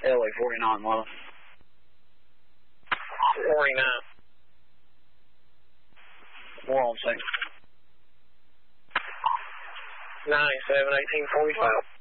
LA 49, Love. 49. More on second. 97, 1845.